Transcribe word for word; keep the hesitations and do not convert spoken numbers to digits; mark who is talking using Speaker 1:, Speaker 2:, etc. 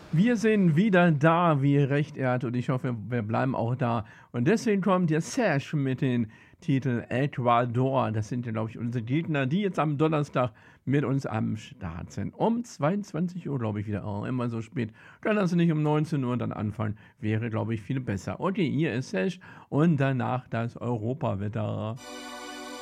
Speaker 1: Wir sind wieder da, wie recht er hat, und ich hoffe, wir bleiben auch da. Und deswegen kommt der Sash mit dem Titel Ecuador. Das sind ja, glaube ich, unsere Gegner, die jetzt am Donnerstag mit uns am Start sind. Um zweiundzwanzig Uhr, glaube ich, wieder. Oh, immer so spät. Dann lass nicht um neunzehn Uhr dann anfangen. Wäre, glaube ich, viel besser. Okay, hier ist Sash und danach das Europawetter.